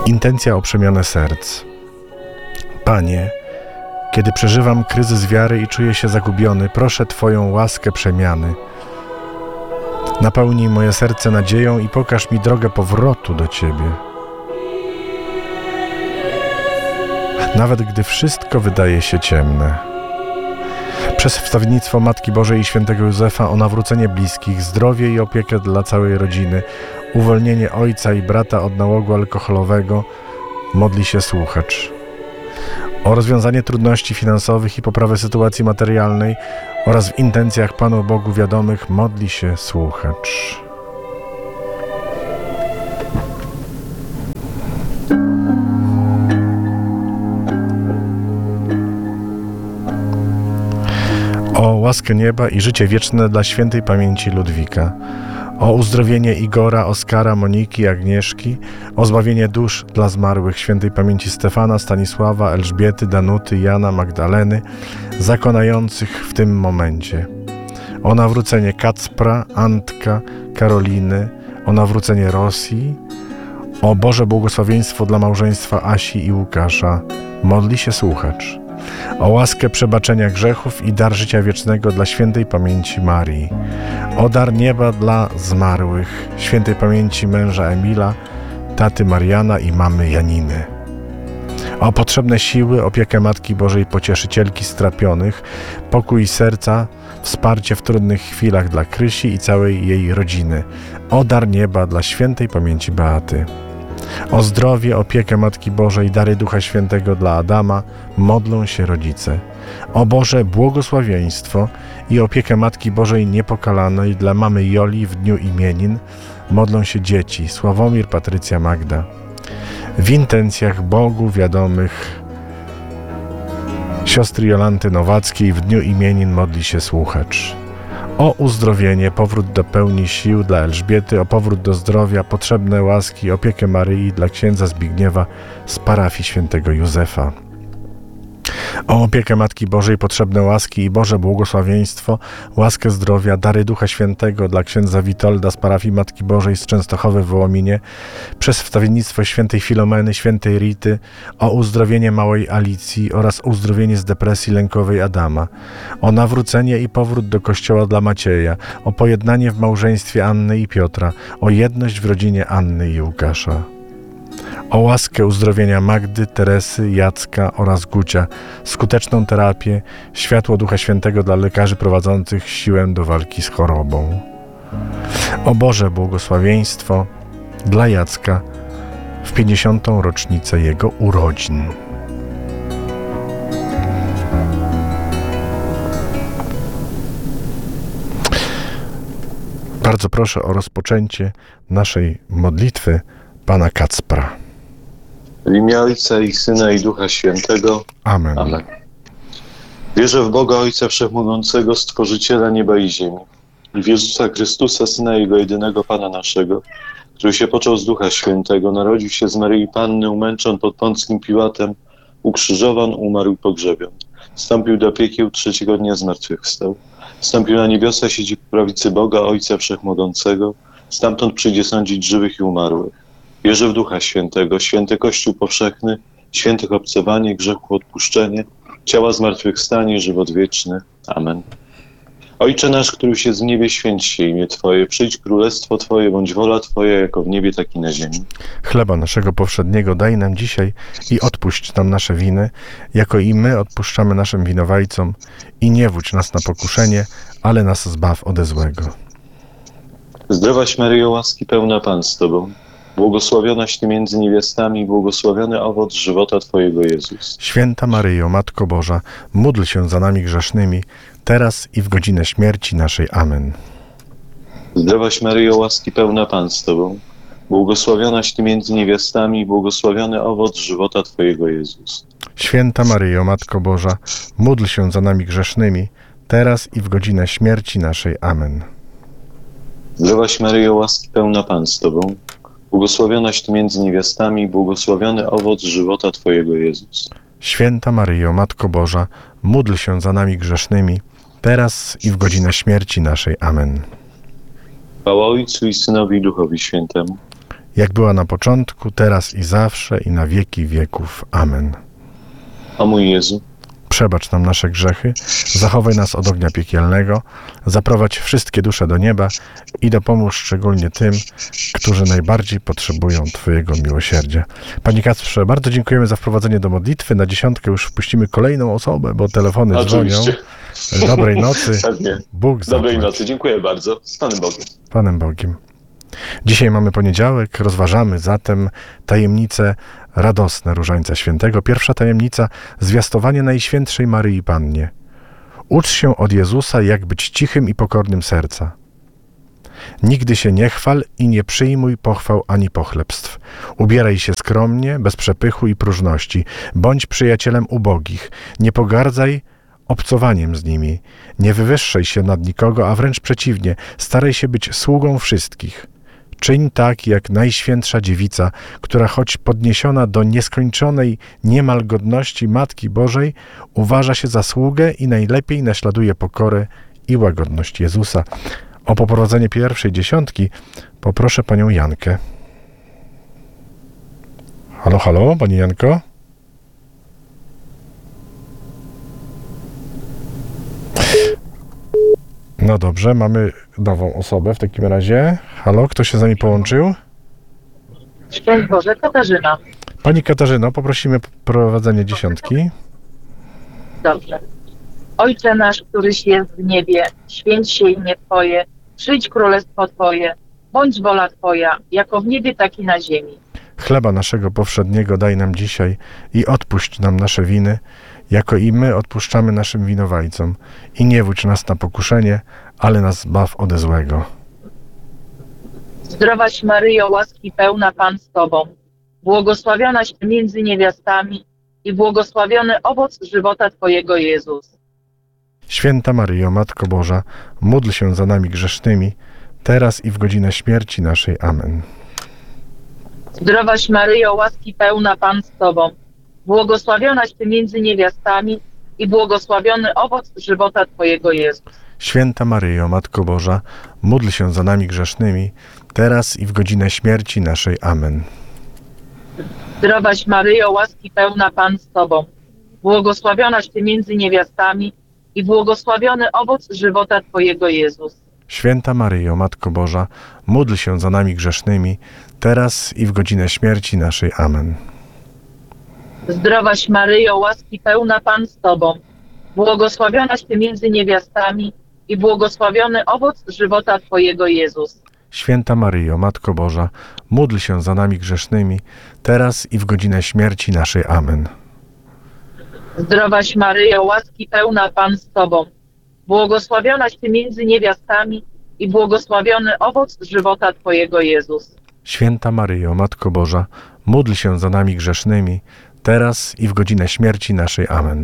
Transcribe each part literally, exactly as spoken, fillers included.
Intencja o przemianę serc. Panie, kiedy przeżywam kryzys wiary i czuję się zagubiony, proszę Twoją łaskę przemiany. Napełnij moje serce nadzieją i pokaż mi drogę powrotu do Ciebie. Nawet gdy wszystko wydaje się ciemne. Przez wstawiennictwo Matki Bożej i Świętego Józefa o nawrócenie bliskich, zdrowie i opiekę dla całej rodziny, uwolnienie ojca i brata od nałogu alkoholowego, modli się słuchacz. O rozwiązanie trudności finansowych i poprawę sytuacji materialnej oraz w intencjach Panu Bogu wiadomych modli się słuchacz. O łaskę nieba i życie wieczne dla świętej pamięci Ludwika. O uzdrowienie Igora, Oskara, Moniki, Agnieszki, o zbawienie dusz dla zmarłych świętej pamięci Stefana, Stanisława, Elżbiety, Danuty, Jana, Magdaleny, zakonających w tym momencie. O nawrócenie Kacpra, Antka, Karoliny, o nawrócenie Rosji, o Boże błogosławieństwo dla małżeństwa Asi i Łukasza. Modli się słuchacz. O łaskę przebaczenia grzechów i dar życia wiecznego dla świętej pamięci Marii. O dar nieba dla zmarłych, świętej pamięci męża Emila, taty Mariana i mamy Janiny. O potrzebne siły, opiekę Matki Bożej Pocieszycielki strapionych, pokój serca, wsparcie w trudnych chwilach dla Krysi i całej jej rodziny. O dar nieba dla świętej pamięci Beaty. O zdrowie, opiekę Matki Bożej, dary Ducha Świętego dla Adama modlą się rodzice. O Boże błogosławieństwo i opiekę Matki Bożej Niepokalanej dla mamy Joli w dniu imienin modlą się dzieci Sławomir, Patrycja, Magda. W intencjach Bogu wiadomych siostry Jolanty Nowackiej w dniu imienin modli się słuchacz. O uzdrowienie, powrót do pełni sił dla Elżbiety, o powrót do zdrowia, potrzebne łaski, opiekę Maryi dla księdza Zbigniewa z parafii świętego Józefa. O opiekę Matki Bożej, potrzebne łaski i Boże błogosławieństwo, łaskę zdrowia, dary Ducha Świętego dla księdza Witolda z parafii Matki Bożej z Częstochowy w Wołominie, przez wstawiennictwo świętej Filomeny, świętej Rity, o uzdrowienie małej Alicji oraz uzdrowienie z depresji lękowej Adama, o nawrócenie i powrót do kościoła dla Macieja, o pojednanie w małżeństwie Anny i Piotra, o jedność w rodzinie Anny i Łukasza. O łaskę uzdrowienia Magdy, Teresy, Jacka oraz Gucia, skuteczną terapię, światło Ducha Świętego dla lekarzy prowadzących siłę do walki z chorobą. O Boże błogosławieństwo dla Jacka w pięćdziesiątą rocznicę jego urodzin. Bardzo proszę o rozpoczęcie naszej modlitwy Pana Kacpra. W imię Ojca i Syna i Ducha Świętego. Amen. Amen. Wierzę w Boga Ojca Wszechmogącego, Stworzyciela nieba i ziemi, i w Jezusa Chrystusa, Syna Jego jedynego Pana naszego, który się począł z Ducha Świętego, narodził się z Maryi Panny, umęczon pod Pąckim Piłatem, ukrzyżowan, umarł i pogrzebion. Wstąpił do piekieł, trzeciego dnia zmartwychwstał. Wstąpił na niebiosa, siedzi po prawicy Boga Ojca Wszechmogącego, stamtąd przyjdzie sądzić żywych i umarłych. Wierzę w Ducha Świętego, święty Kościół powszechny, świętych obcowanie, grzechów odpuszczenie, ciała zmartwychwstanie, żywot wieczny. Amen. Ojcze nasz, któryś jest w niebie, święć się imię Twoje, przyjdź królestwo Twoje, bądź wola Twoja, jako w niebie, tak i na ziemi. Chleba naszego powszedniego daj nam dzisiaj i odpuść nam nasze winy, jako i my odpuszczamy naszym winowajcom, i nie wódź nas na pokuszenie, ale nas zbaw ode złego. Zdrowaś Maryjo, łaski pełna Pan z Tobą, błogosławionaś Ty między niewiastami, błogosławiony owoc żywota Twojego, Jezus. Święta Maryjo, Matko Boża, módl się za nami grzesznymi, teraz i w godzinę śmierci naszej. Amen. Zdrowaś Maryjo, łaski pełna Pan z Tobą, błogosławionaś Ty między niewiastami, błogosławiony owoc żywota Twojego, Jezus. Święta Maryjo, Matko Boża, módl się za nami grzesznymi, teraz i w godzinę śmierci naszej. Amen. Zdrowaś Maryjo, łaski pełna Pan z Tobą, błogosławionaś Ty między niewiastami, błogosławiony owoc żywota Twojego, Jezus. Święta Maryjo, Matko Boża, módl się za nami grzesznymi, teraz i w godzinę śmierci naszej. Amen. Chwała Ojcu i Synowi i Duchowi Świętemu. jak była na początku, teraz i zawsze, i na wieki wieków. Amen. O mój Jezu, Przebacz nam nasze grzechy, zachowaj nas od ognia piekielnego, zaprowadź wszystkie dusze do nieba i dopomóż szczególnie tym, którzy najbardziej potrzebują Twojego miłosierdzia. Panie Kacprze, bardzo dziękujemy za wprowadzenie do modlitwy. Na dziesiątkę już wpuścimy kolejną osobę, bo telefony oczywiście. dzwonią. Dobrej nocy. Pewnie. Bóg Dobrej zapłać. nocy, dziękuję bardzo. Z Panem Bogiem. Panem Bogiem. Dzisiaj mamy poniedziałek, rozważamy zatem tajemnice radosne Różańca Świętego. Pierwsza tajemnica, zwiastowanie Najświętszej Maryi Pannie. Ucz się od Jezusa, jak być cichym i pokornym serca. Nigdy się nie chwal i nie przyjmuj pochwał ani pochlebstw. Ubieraj się skromnie, bez przepychu i próżności. Bądź przyjacielem ubogich. Nie pogardzaj obcowaniem z nimi. Nie wywyższaj się nad nikogo, a wręcz przeciwnie, staraj się być sługą wszystkich. Czyń tak, jak Najświętsza Dziewica, która choć podniesiona do nieskończonej niemal godności Matki Bożej, uważa się za sługę i najlepiej naśladuje pokorę i łagodność Jezusa. O poprowadzenie pierwszej dziesiątki poproszę panią Jankę. Halo, halo, pani Janko? No dobrze, mamy nową osobę w takim razie. Halo, kto się z nami połączył? Szczęść Boże, Katarzyna. Pani Katarzyno, poprosimy prowadzenie dziesiątki. Dobrze. Ojcze nasz, któryś jest w niebie, święć się imię Twoje, przyjdź królestwo Twoje, bądź wola Twoja, jako w niebie, tak i na ziemi. Chleba naszego powszedniego daj nam dzisiaj i odpuść nam nasze winy, jako i my odpuszczamy naszym winowajcom. I nie wódź nas na pokuszenie, ale nas zbaw ode złego. Zdrowaś Maryjo, łaski pełna, Pan z Tobą, błogosławionaś Ty między niewiastami i błogosławiony owoc żywota Twojego, Jezus. Święta Maryjo, Matko Boża, módl się za nami grzesznymi, teraz i w godzinę śmierci naszej. Amen. Zdrowaś Maryjo, łaski pełna, Pan z Tobą, błogosławionaś Ty między niewiastami i błogosławiony owoc żywota Twojego, Jezus. Święta Maryjo, Matko Boża, módl się za nami grzesznymi, teraz i w godzinę śmierci naszej. Amen. Zdrowaś Maryjo, łaski pełna, Pan z Tobą, błogosławionaś Ty między niewiastami i błogosławiony owoc żywota Twojego, Jezus. Święta Maryjo, Matko Boża, módl się za nami grzesznymi, teraz i w godzinę śmierci naszej. Amen. Zdrowaś Maryjo, łaski pełna, Pan z Tobą, błogosławionaś Ty między niewiastami i błogosławiony owoc żywota Twojego, Jezus. Święta Maryjo, Matko Boża, módl się za nami grzesznymi, teraz i w godzinę śmierci naszej. Amen. Zdrowaś Maryjo, łaski pełna, Pan z Tobą, błogosławionaś Ty między niewiastami i błogosławiony owoc żywota Twojego, Jezus. Święta Maryjo, Matko Boża, módl się za nami grzesznymi, teraz i w godzinę śmierci naszej. Amen.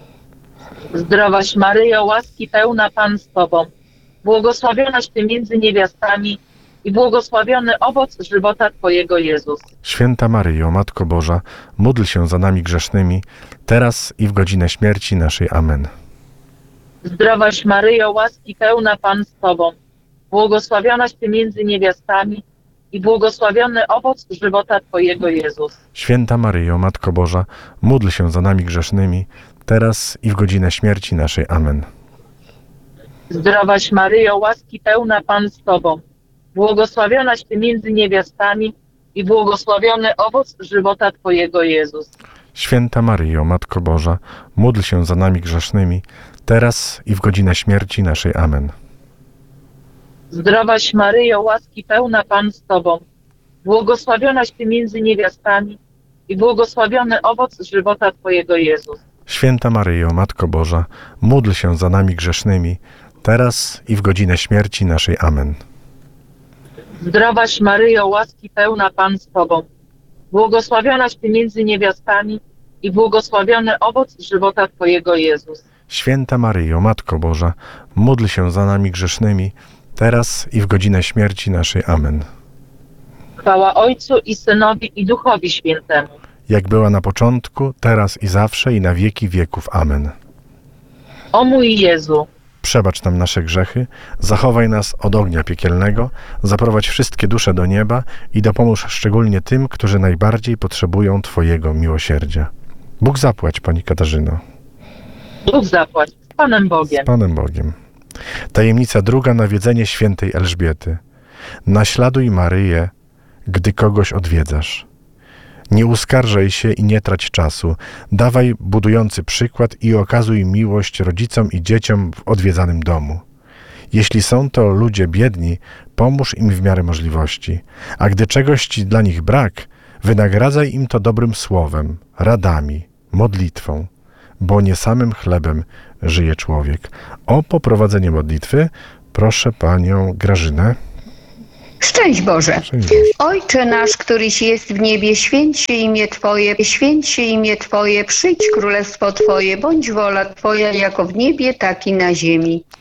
Zdrowaś Maryjo, łaski pełna, Pan z Tobą, błogosławionaś Ty między niewiastami i błogosławiony owoc żywota Twojego, Jezus. Święta Maryjo, Matko Boża, módl się za nami grzesznymi, teraz i w godzinę śmierci naszej. Amen. Zdrowaś Maryjo, łaski pełna, Pan z Tobą, błogosławionaś Ty między niewiastami i błogosławiony owoc żywota Twojego, Jezus. Święta Maryjo, Matko Boża, módl się za nami grzesznymi, teraz i w godzinę śmierci naszej. Amen. Zdrowaś Maryjo, łaski pełna, Pan z Tobą, błogosławionaś Ty między niewiastami i błogosławiony owoc żywota Twojego, Jezus. Święta Maryjo, Matko Boża, módl się za nami grzesznymi, teraz i w godzinę śmierci naszej. Amen. Zdrowaś Maryjo, łaski pełna, Pan z Tobą, błogosławionaś Ty między niewiastami i błogosławiony owoc żywota Twojego, Jezus. Święta Maryjo, Matko Boża, módl się za nami grzesznymi, teraz i w godzinę śmierci naszej. Amen. Zdrowaś Maryjo, łaski pełna, Pan z Tobą, błogosławionaś Ty między niewiastami i błogosławiony owoc żywota Twojego, Jezus. Święta Maryjo, Matko Boża, módl się za nami grzesznymi, teraz i w godzinę śmierci naszej. Amen. Chwała Ojcu i Synowi i Duchowi Świętemu. Jak była na początku, teraz i zawsze, i na wieki wieków. Amen. O mój Jezu, przebacz nam nasze grzechy, zachowaj nas od ognia piekielnego, zaprowadź wszystkie dusze do nieba i dopomóż szczególnie tym, którzy najbardziej potrzebują Twojego miłosierdzia. Bóg zapłać, Pani Katarzyno. Bóg zapłać. Z Panem Bogiem. Z Panem Bogiem. Tajemnica druga, nawiedzenie świętej Elżbiety. Naśladuj Maryję, gdy kogoś odwiedzasz. Nie uskarżaj się i nie trać czasu. Dawaj budujący przykład i okazuj miłość rodzicom i dzieciom w odwiedzanym domu. Jeśli są to ludzie biedni, pomóż im w miarę możliwości, a gdy czegoś ci dla nich brak, wynagradzaj im to dobrym słowem, radami, modlitwą, bo nie samym chlebem żyje człowiek. O poprowadzenie modlitwy proszę Panią Grażynę. Szczęść Boże. Szczęść Boże. Ojcze nasz, któryś jest w niebie, święć się imię Twoje, święć się imię Twoje, przyjdź królestwo Twoje, bądź wola Twoja jako w niebie, tak i na ziemi.